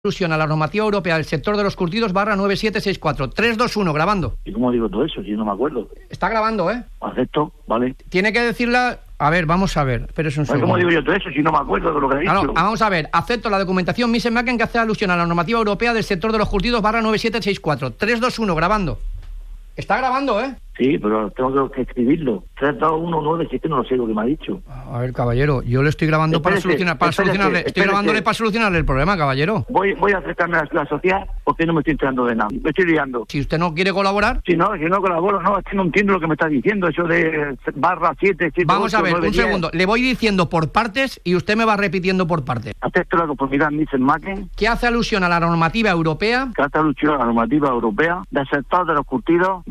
alusión a la normativa europea del sector de los curtidos /9764. 3, 2, 1, grabando. ¿Y cómo digo todo eso? Si no me acuerdo. Está grabando, ¿eh? Acepto, vale. Tiene que decirla... A ver, vamos a ver. Pero es un segundo. ¿Cómo digo yo todo eso si no me acuerdo de lo que he dicho? No, vamos a ver. Acepto la documentación Misen-Macken que hace alusión a la normativa europea del sector de los curtidos /9764. 3, 2, 1, grabando. Está grabando, ¿eh? Sí, pero tengo que escribirlo. 3, 2, 1, 9, 7, no lo sé lo que me ha dicho. A ver, caballero, yo le estoy grabando Espérese. estoy grabándole para solucionarle el problema, caballero. Voy a acercarme a la sociedad porque no me estoy enterando de nada. Me estoy liando. Si usted no quiere colaborar... Si no colaboro, no, es que no entiendo lo que me está diciendo, eso de /7, Vamos 8, a ver, 9, un 10. segundo. Le voy diciendo por partes y usted me va repitiendo por partes. Acepto la conformidad Misen-Macken, ¿Qué hace alusión a la normativa europea? que hace alusión a la normativa europea del sector de los curtidos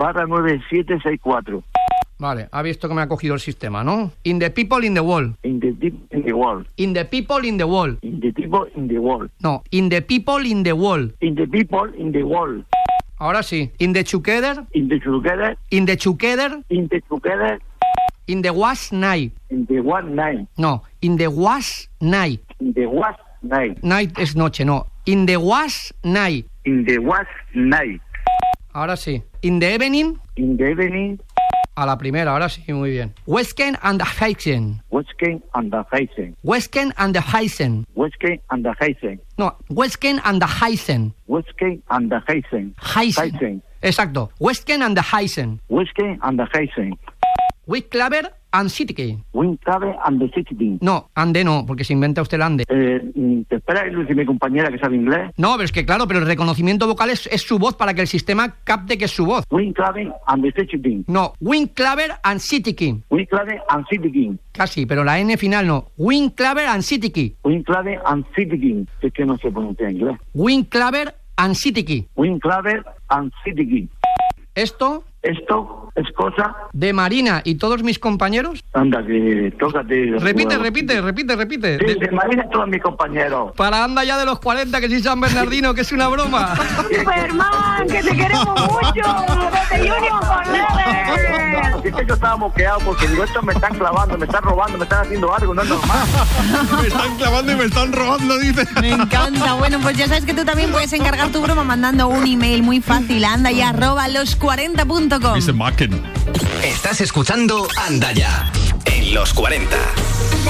/9764. Vale, ha visto que me ha cogido el sistema, ¿no? In the people in the wall. In the deep in the world. In the people in the wall. In the people in the world. No, in the people in the wall. In the people in the world. Ahora sí. In the together. In the together. In the together. In the together. In the was night. In the one night. No, in the was night. In the was night. Night es noche, no. In the was night. In the was night. Ahora sí. In the evening. In the evening. A la primera, ahora sí, muy bien. Westken and the Heisen. Westken and the Heisen. Westken and the Heisen. Westken and the Heisen. No, Westken and the Heisen. Westken and the Heisen. Heisen. Exacto. Westken and the Heisen. Westken and the Heisen. Wiklaver and Sitkey. Wincabe and the City. No, ande no, porque se inventa usted el ande. ¿Te espera Lucy, mi compañera que sabe inglés? No, pero es que claro, pero el reconocimiento vocal es su voz para que el sistema capte que es su voz. Wincabe and the City. No, Wiklaver and Sitkey. Wincabe and City. Casi, pero la N final no. Wiklaver and Sitkey. Wincabe and City. Es que no sé pronunciar inglés. Wiklaver and Sitkey. Wincabe and City. Esto es cosa... de Marina y todos mis compañeros. Anda, que tócate... Repite. Sí, de Marina todos mis compañeros. Para anda ya de los 40, que soy San Bernardino, que es una broma. Superman, que te queremos mucho. Desde Union con Leather. Así que yo estaba moqueado porque digo, estos me están clavando, me están robando, me están haciendo algo, no es normal. Me están clavando y me están robando, dice. Me encanta. Bueno, pues ya sabes que tú también puedes encargar tu broma mandando un email muy fácil a andaya@los40.com. Misen-Macken. Estás escuchando Anda Ya en Los 40.